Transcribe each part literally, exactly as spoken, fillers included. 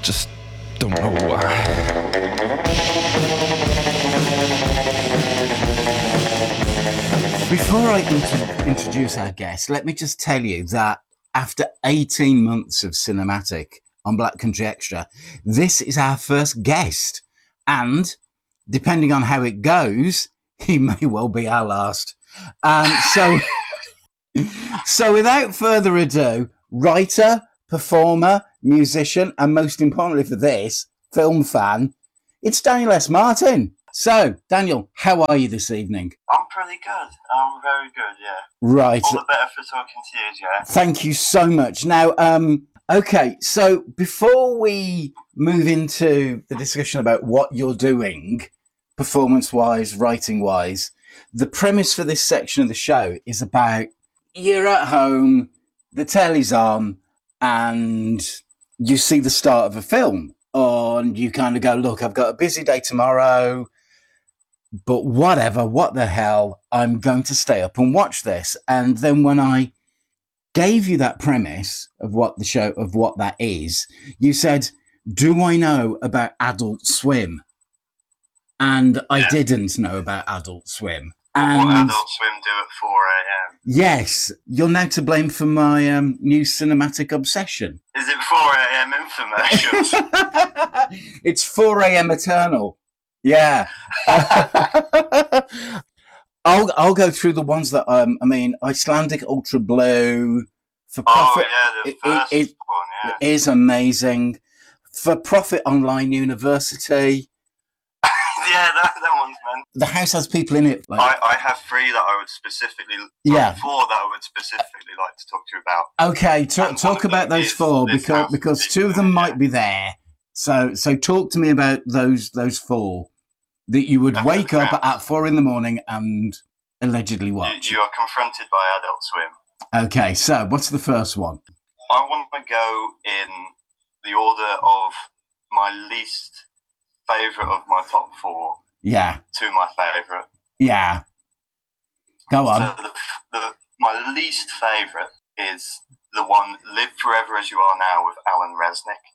just don't know why. Before I int- introduce our guest, let me just tell you that after eighteen months of cinematic on Black Country Extra, this is our first guest. And depending on how it goes, he may well be our last. Um, so, so without further ado, writer, performer, musician, and most importantly for this, film fan, it's Daniel S. Martin. So, Daniel, how are you this evening? I'm pretty good. I'm very good, yeah. Right. All the better for talking to you, yeah. Thank you so much. Now, um, okay, so before we move into the discussion about what you're doing, performance-wise, writing-wise, the premise for this section of the show is about you're at home, the telly's on, and you see the start of a film, and you kind of go, look, I've got a busy day tomorrow, but whatever, what the hell, I'm going to stay up and watch this. And then when I gave you that premise of what the show, of what that is, you said, do I know about Adult Swim? And I Yeah. didn't know about Adult Swim. What And Adult Swim do at four a.m. yes, you're now to blame for my um, new cinematic obsession. Is it four a.m. infomercials? It's four a.m. Eternal. Yeah. I'll I'll go through the ones that um I mean Icelandic Ultra Blue for Oh, profit. yeah, the it- first it- one, yeah. it is amazing. For Profit Online University, Yeah, that, that one's meant. the house has people in it. Like, I, I have three that I would specifically, Yeah. four that I would specifically like to talk to you about. okay, talk And one talk of about them those is four this because house because that two of people them in it, might yeah. be there. So so talk to me about those those four that you would Okay, wake up yeah. at four in the morning and allegedly You, watch. you are confronted by Adult Swim. Okay, so what's the first one? I want to go in the order of my least favourite of my top four Yeah, to my favourite. yeah. Go on. So the, the, my least favourite is the one Live Forever As You Are Now with Alan Resnick.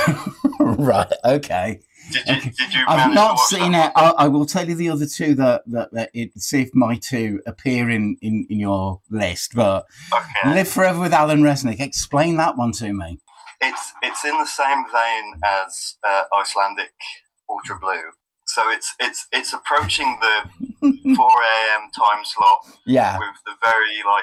Right, okay. Did you, Okay. did you I've manage not to watch seen that it. I, I will tell you the other two that, that, that it, see if my two appear in, in, in your list. But one? Okay. Live Forever with Alan Resnick. Explain that one to me. It's, it's in the same vein as uh, Icelandic Ultra Blue. So it's it's it's approaching the four a.m. time slot Yeah, with the very like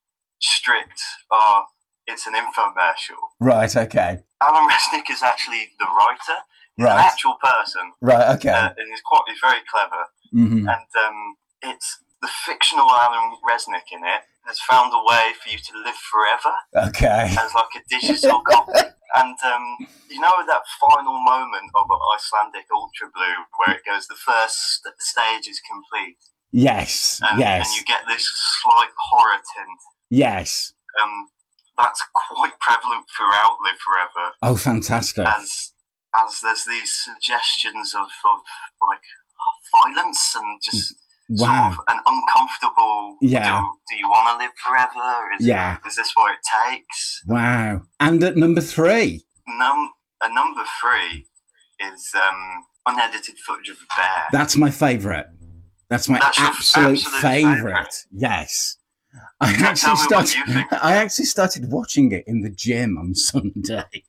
strict, oh, it's an infomercial. right, okay. Alan Resnick is actually the writer. He's an Right, actual person, right, okay. uh, and he's quite he's very clever. hmm And um, it's the fictional Alan Resnick in it has found a way for you to live forever Okay. as like a digital copy. And um, you know that final moment of Icelandic Ultra Blue where it goes, the first st- stage is complete, Yes, and, yes, and you get this slight horror tint. yes. Um, that's quite prevalent throughout Live Forever, Oh, fantastic. as as there's these suggestions of, of like violence and just Wow. sort of an uncomfortable. Yeah. Do, do you want to live forever? Is, Yeah. Is this what it takes? Wow. And at number three. Num a number three is um, unedited footage of a bear. That's my favourite. That's my That's your absolute, absolute favourite. favourite? Yes. I Tell actually me what started. you think. I actually started watching it in the gym on Sunday.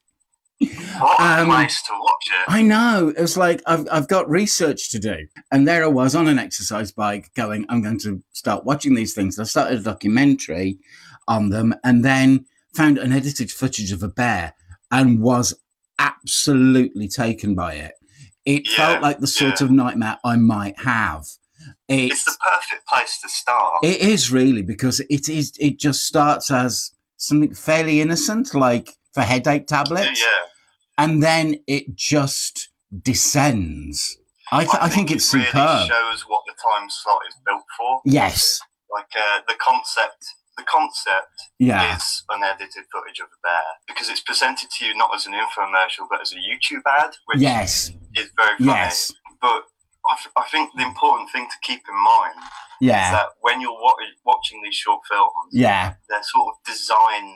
What a um, place to watch it. I know. It was like I've I've got research to do, and there I was on an exercise bike, going, I'm going to start watching these things. I started a documentary on them, and then found an edited footage of a bear, and was absolutely taken by it. It Yeah, felt like the sort yeah. of nightmare I might have. It, It's the perfect place to start. it is really, because it is. It just starts as something fairly innocent, like for headache tablets, yeah. and then it just descends. I, th- I, think, it's it really superb. shows what the time slot is built for. Yes. Like uh, the concept, the concept Yeah. is unedited footage of a bear because it's presented to you not as an infomercial but as a YouTube ad, which Yes. is very funny. Yes. But I, th- I think the important thing to keep in mind is Yeah. that when you're wa- watching these short films, Yeah. they're sort of designed for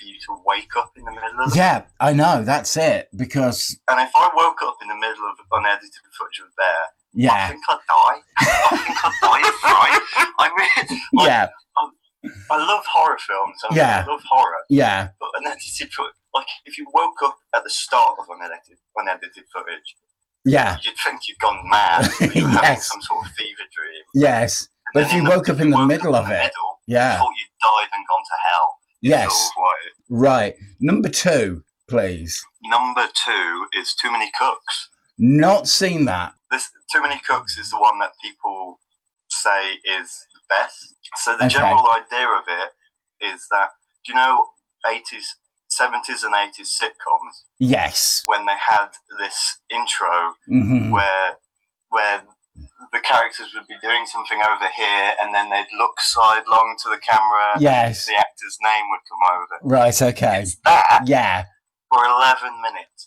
for you to wake up in the middle of it. Yeah, I know, that's it. Because And if I woke up in the middle of unedited footage of Bear, I yeah, think I'd die. I think I'd die of fright. I mean, like, yeah, I love horror films. I, mean, Yeah. I love horror. yeah, But unedited footage, like if you woke up at the start of unedited, unedited footage, yeah, you'd think you'd gone mad. But you were having Yes. some sort of fever dream. yes. And But then if you in woke up in the woke middle up of in the it, middle, yeah. you thought you'd died and gone to hell. Yes. Sort of way. Right. Number two, please. Number two is Too Many Cooks. Not seen that. This Too Many Cooks is the one that people say is the best. So the Okay. general idea of it is that, do you know eighties, seventies and eighties sitcoms, Yes. when they had this intro hmm where where the characters would be doing something over here and then they'd look sidelong to the camera Yes. and the actor's name would come over. Right, okay. It's that Yeah. for eleven minutes.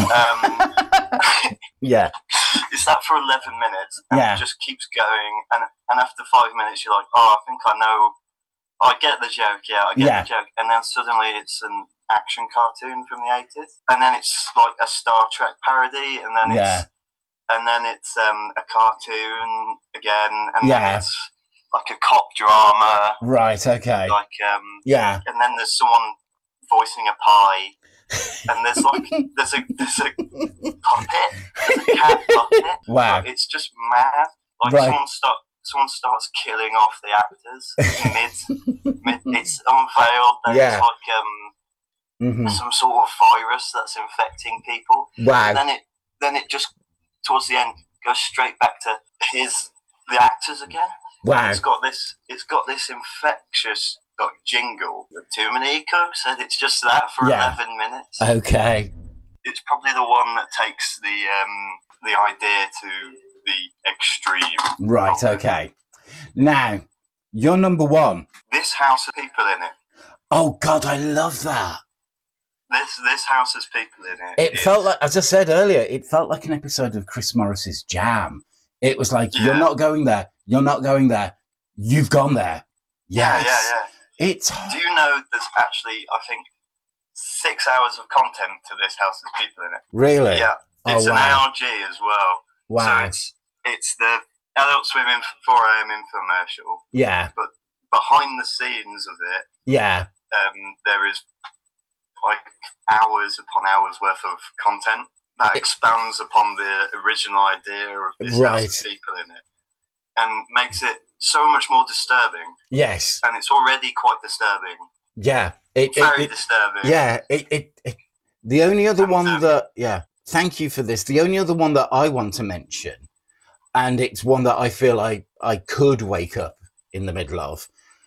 Um, Yeah. it's that for eleven minutes and Yeah. it just keeps going and, and after five minutes you're like, oh, I think I know, I get the joke, yeah, I get Yeah. the joke. And then suddenly it's an action cartoon from the eighties. And then it's like a Star Trek parody and then Yeah. it's and then it's um, a cartoon again and Yeah. then it's like a cop drama. Right, okay. Like um Yeah. and then there's someone voicing a pie. And there's like there's a there's a puppet, there's a cat puppet. Wow. But it's just mad. Like Right. someone start someone starts killing off the actors mid, mid it's unveiled that Yeah. it's like um hmm some sort of virus that's infecting people. And Wow. then it then it just towards the end goes straight back to his the actors again. Wow. It's got this it's got this infectious like jingle. Too Many Cooks, and it's just that for Yeah. eleven minutes. Okay. It's probably the one that takes the um, the idea to the extreme. Right, okay. Now, you're number one. This house has people in it. Oh, God, I love that. This this house has people in it. It It's- felt like, as I said earlier, it felt like an episode of Chris Morris's Jam. It was like, you're Yeah. not going there. You're not going there. You've gone there. yeah, Yes. yeah, yeah. It's, Do you know there's actually I think six hours of content to this house has people in it. really? Yeah, Oh, it's an wow. A R G as well. So Wow. it's it's the Adult Swim in four a.m. infomercial. Yeah. Behind the scenes of it, Yeah. um, there is like hours upon hours worth of content that It- expands upon the original idea of this Right. house of people in it and makes it so much more disturbing. Yes. And it's already quite disturbing, Yeah. It, it, very it- disturbing. yeah. It, it, it, the only other And, one um, that, yeah, thank you for this. The only other one that I want to mention, and it's one that I feel I, I could wake up in the middle of,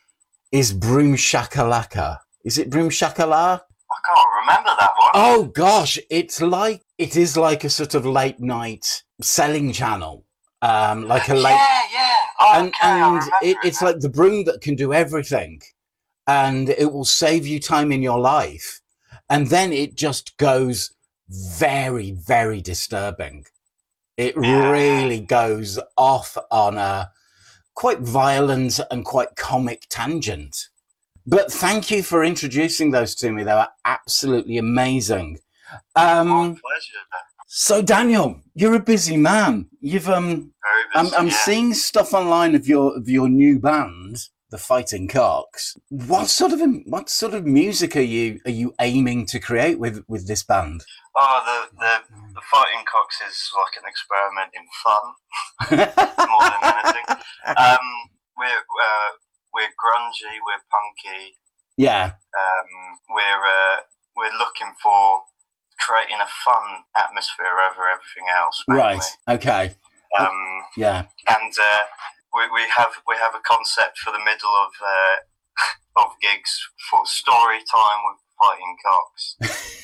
is Broom Shakalaka. Is it Broom Shakala? I can't remember that one. Oh gosh, it's like it is like a sort of late night selling channel, um, like a late, yeah, yeah. Oh, and okay, I and remember it, it's now. like the broom that can do everything, and it will save you time in your life, and then it just goes very very disturbing. It Yeah. really goes off on a quite violent and quite comic tangent. But thank you for introducing those to me. They were absolutely amazing. My Um, pleasure. so Daniel, you're a busy man. You've um, Very I'm, busy, I'm yeah. seeing stuff online of your of your new band, the Fighting Cocks. What sort of what sort of music are you are you aiming to create with with this band? Oh, the, the, the Fighting Cocks is like an experiment in fun more than anything. Um, we're uh, we're grungy, we're punky. Yeah, Um, we're uh, we're looking for creating a fun atmosphere over everything else. mainly. right. Okay. Um, Yeah. and uh, we we have we have a concept for the middle of uh, of gigs for story time with Fighting Cocks.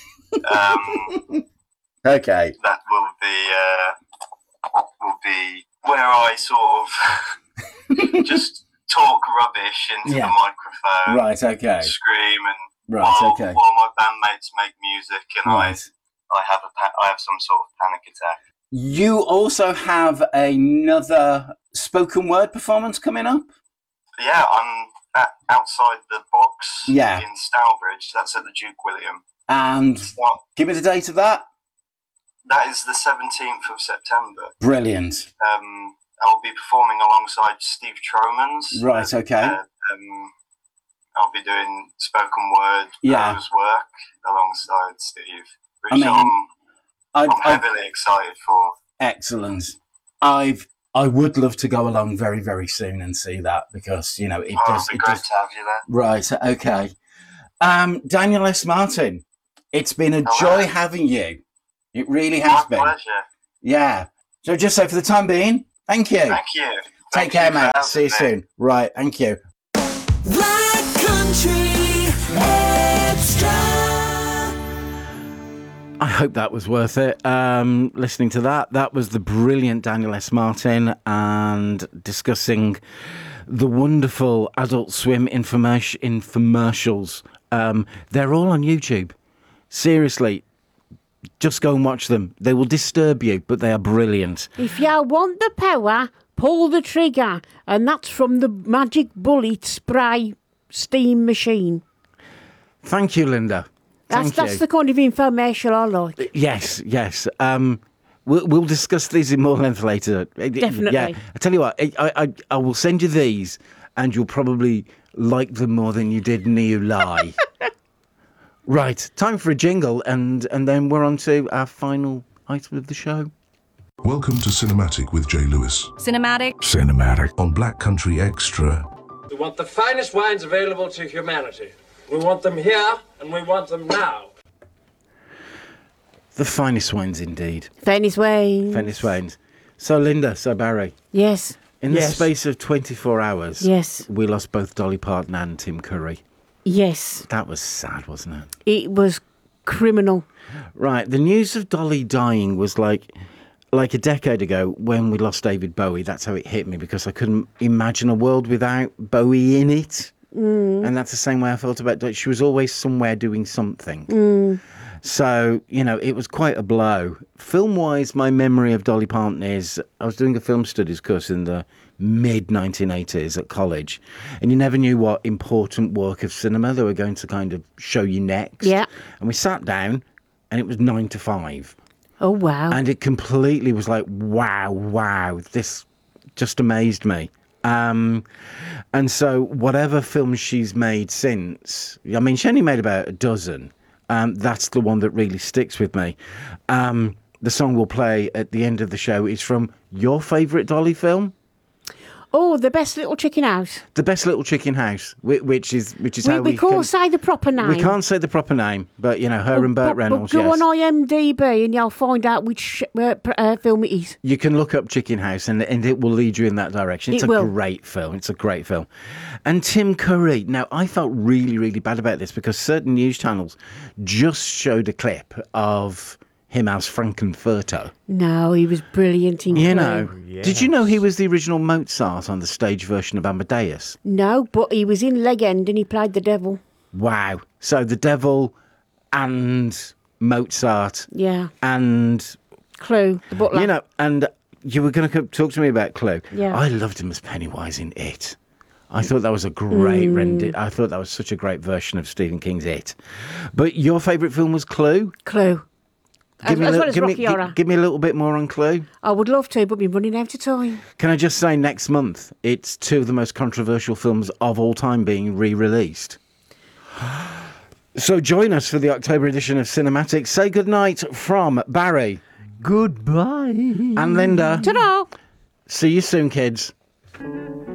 um, Okay. that will be uh, will be where I sort of just talk rubbish into Yeah. the microphone, Right. Okay. scream, and Right. while, Okay. while my bandmates make music, and Right. I I have a pa- I have some sort of panic attack. You also have another spoken word performance coming up. Yeah, I'm at, outside the box Yeah. in Stourbridge. That's at the Duke William. And Well, give me the date of that. that is the seventeenth of September. Brilliant. Um, I'll be performing alongside Steve Tromans. Right, okay. Uh, um, I'll be doing spoken word, Yeah. prose work alongside Steve, which I mean, I'm, I've, I'm I've, heavily excited for. excellent. I've I would love to go along very, very soon and see that because, you know, it Oh, does... it'd be It great does to have you there. right, okay. Um, Daniel S. Martin, it's been a Hello. joy having you. It really has My been. pleasure. Yeah. So just so for the time being, thank you. Thank you. Take Thank care, you for mate. having See you me. soon. Right, thank you. Black Country Extra. I hope that was worth it. Um, listening to that, that was the brilliant Daniel S. Martin and discussing the wonderful Adult Swim infomer- infomercials. Um, they're all on YouTube. Seriously, just go and watch them. They will disturb you, but they are brilliant. If you want the power, pull the trigger. And that's from the Magic Bullet Spray Steam Machine. Thank you, Linda. That's Thank that's you. the kind of information I like. Yes, yes. Um, we'll, we'll discuss these in more length later. Definitely. Yeah. I tell you what, I, I, I will send you these, and you'll probably like them more than you did Neo Lie. Right, time for a jingle, and and then we're on to our final item of the show. Welcome to Cinematic with Jay Lewis Cinematic. Cinematic. on Black Country Extra. We want the finest wines available to humanity. We want them here, and we want them now. The finest wines, indeed. Venice Wayne. Finest wines. So, Linda, so Barry, Yes. in the Yes. space of twenty-four hours, Yes. we lost both Dolly Parton and Tim Curry. Yes. That was sad, wasn't it? It was criminal. Right, the news of Dolly dying was like like a decade ago when we lost David Bowie. That's how it hit me, because I couldn't imagine a world without Bowie in it. Mm. And that's the same way I felt about Dolly. She was always somewhere doing something. Mm. So, you know, it was quite a blow. Film-wise, my memory of Dolly Parton is I was doing a film studies course in the mid nineteen eighties at college, and you never knew what important work of cinema they were going to kind of show you next. Yeah. And we sat down, and it was nine to five. Oh, wow. And it completely was like, wow, wow, this just amazed me. Um, and so whatever films she's made since, I mean, she only made about a dozen. Um, that's the one that really sticks with me. Um, the song we'll play at the end of the show is from your favourite Dolly film, Oh, the best little chicken house. The Best Little Chicken House, whi- which is which is We, how we we can't can- say the proper name. we can't say the proper name, but you know, her and Burt But- but Reynolds. Go Yes. on I M D B and you'll find out which uh, pr- uh, film it is. You can look up Chicken House and, and it will lead you in that direction. It's It a will. great film. It's a great film. And Tim Curry. Now, I felt really, really bad about this because certain news channels just showed a clip of him as Frankenfurter. No, he was brilliant in You Clue. know, did you know he was the original Mozart on the stage version of Amadeus? No, but he was in Legend and he played the devil. Wow. So the devil and Mozart Yeah. and Clue, the butler. you know, and you were going to talk to me about Clue. Yeah. I loved him as Pennywise in It. I thought that was a great Mm. rendi- I thought that was such a great version of Stephen King's It. But your favourite film was Clue? Clue. As, me a as little, well as give, me, Rocky gi- Horror. give me a little bit more on Clue. I would love to, but we're running out of time. Can I just say, next month, it's two of the most controversial films of all time being re-released. So join us for the October edition of Cinematic. Say goodnight from Barry. Goodbye. And Linda. Ta-da! See you soon, kids.